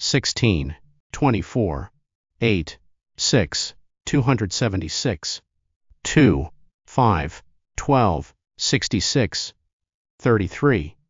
16, 24, 8, 6, 276, 2, 5, 12, 66, 33,